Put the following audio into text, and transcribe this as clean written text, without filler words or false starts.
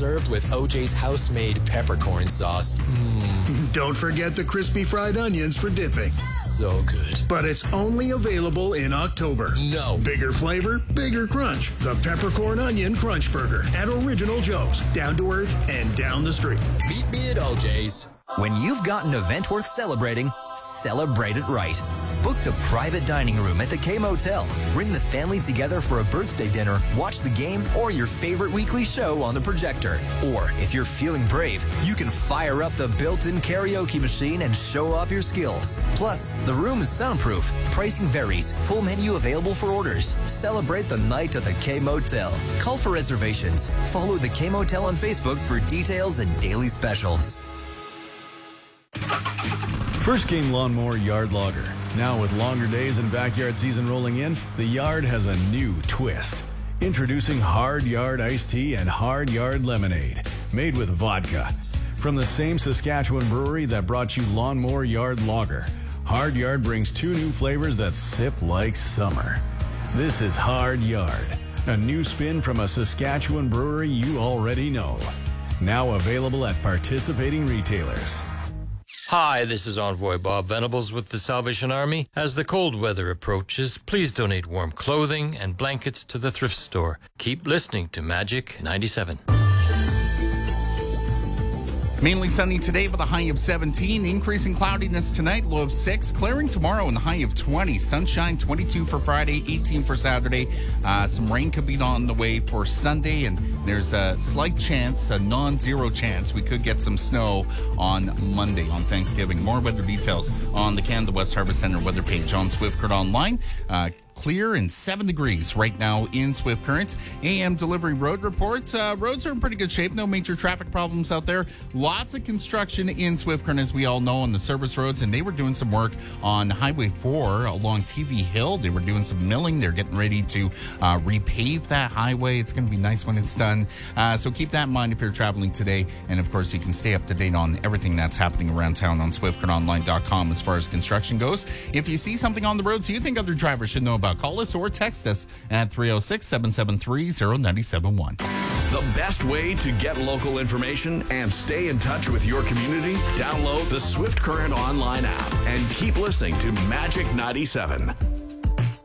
served with OJ's house-made peppercorn sauce. Don't forget the crispy fried onions for dipping. So good. But it's only available in October. No. Bigger flavor, bigger crunch. The Peppercorn Onion Crunch Burger at Original Joe's. Down to earth and down the street. Meet me at OJ's. When you've got an event worth celebrating, celebrate it right. Book the private dining room at the K Motel. Bring the family together for a birthday dinner, watch the game, or your favorite weekly show on the projector. Or, if you're feeling brave, you can fire up the built-in karaoke machine and show off your skills. Plus, the room is soundproof. Pricing varies. Full menu available for orders. Celebrate the night at the K Motel. Call for reservations. Follow the K Motel on Facebook for details and daily specials. First King Lawnmower Yard Logger. Now with longer days and backyard season rolling in, the yard has a new twist. Introducing Hard Yard Iced Tea and Hard Yard Lemonade, made with vodka. From the same Saskatchewan brewery that brought you Lawnmower Yard Lager, Hard Yard brings 2 new flavors that sip like summer. This is Hard Yard, a new spin from a Saskatchewan brewery you already know. Now available at participating retailers. Hi, this is Envoy Bob Venables with the Salvation Army. As the cold weather approaches, please donate warm clothing and blankets to the thrift store. Keep listening to Magic 97. Mainly sunny today with a high of 17. Increasing cloudiness tonight, low of 6. Clearing tomorrow and a high of 20. Sunshine 22 for Friday, 18 for Saturday. Some rain could be on the way for Sunday, and there's a slight chance, a non-zero chance, we could get some snow on Monday on Thanksgiving. More weather details on the Canada West Harvest Center weather page on Swift Current Online. Clear and 7 degrees right now in Swift Current. AM delivery road reports. Roads are in pretty good shape. No major traffic problems out there. Lots of construction in Swift Current, as we all know, on the service roads. And they were doing some work on Highway 4 along TV Hill. They were doing some milling. They're getting ready to repave that highway. It's going to be nice when it's done. So keep that in mind if you're traveling today. And, of course, you can stay up to date on everything that's happening around town on SwiftCurrentOnline.com as far as construction goes. If you see something on the roads you think other drivers should know about, call us or text us at 306-773-0971. The best way to get local information and stay in touch with your community? Download the Swift Current Online app and keep listening to Magic 97.